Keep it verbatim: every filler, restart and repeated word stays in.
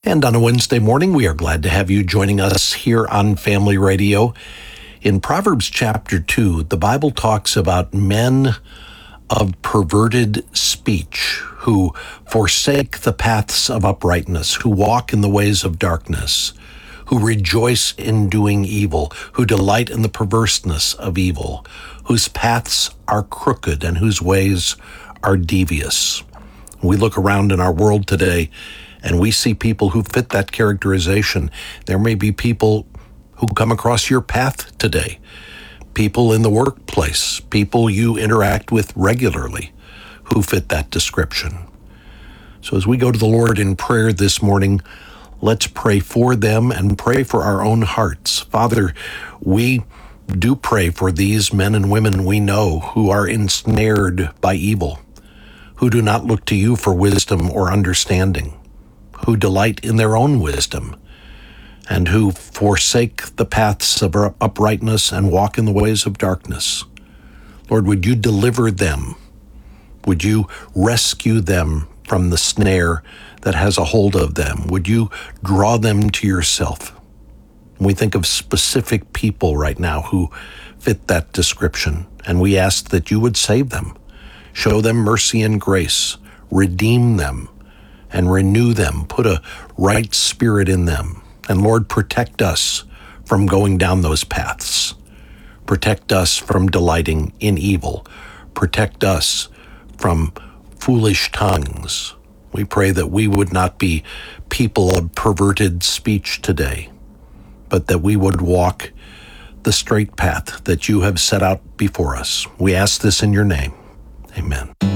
And on a Wednesday morning, we are glad to have you joining us here on Family Radio. In Proverbs chapter two, the Bible talks about men of perverted speech who forsake the paths of uprightness, who walk in the ways of darkness, who rejoice in doing evil, who delight in the perverseness of evil, whose paths are crooked and whose ways are devious. We look around in our world today and we see people who fit that characterization. There may be people who come across your path today, people in the workplace, people you interact with regularly who fit that description. So as we go to the Lord in prayer this morning, let's pray for them and pray for our own hearts. Father, we do pray for these men and women we know who are ensnared by evil, who do not look to you for wisdom or understanding, who delight in their own wisdom, and who forsake the paths of uprightness and walk in the ways of darkness. Lord, would you deliver them? Would you rescue them from the snare that has a hold of them? Would you draw them to yourself? We think of specific people right now who fit that description, and we ask that you would save them, show them mercy and grace, redeem them, and renew them, put a right spirit in them. And Lord, protect us from going down those paths. Protect us from delighting in evil. Protect us from foolish tongues. We pray that we would not be people of perverted speech today, but that we would walk the straight path that you have set out before us. We ask this in your name. Amen.